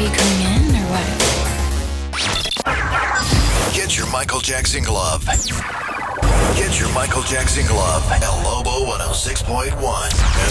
you coming in or what? Get your Michael Jackson glove. Get your Michael Jackson glove. El Lobo 106.1.